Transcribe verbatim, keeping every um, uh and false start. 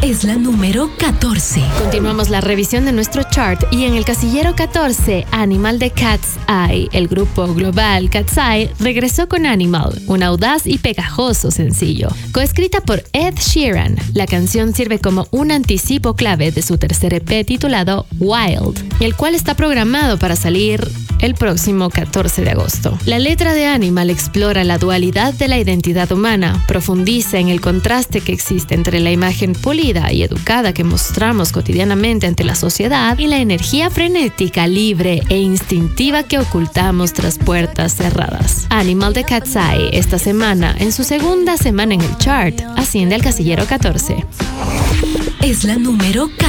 Es la número catorce. Continuamos la revisión de nuestro chart y en el casillero catorce, Animal de Cat's Eye. El grupo global Cat's Eye regresó con Animal, un audaz y pegajoso sencillo. Coescrita por Ed Sheeran, la canción sirve como un anticipo clave de su tercer E P titulado Wild, el cual está programado para salir el próximo catorce de agosto. La letra de Animal explora la dualidad de la identidad humana, profundiza en el contraste que existe entre la imagen pulida y educada que mostramos cotidianamente ante la sociedad y la energía frenética, libre e instintiva que ocultamos tras puertas cerradas. Animal de Cat's Eye esta semana, en su segunda semana en el chart, asciende al casillero catorce. Es la número catorce.